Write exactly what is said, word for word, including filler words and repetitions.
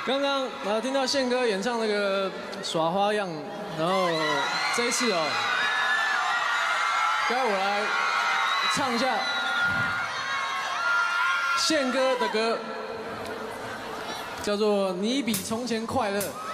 刚刚呃听到宪哥演唱那个耍花样，然后这一次哦，该我来唱一下宪哥的歌，叫做《你比从前快乐》。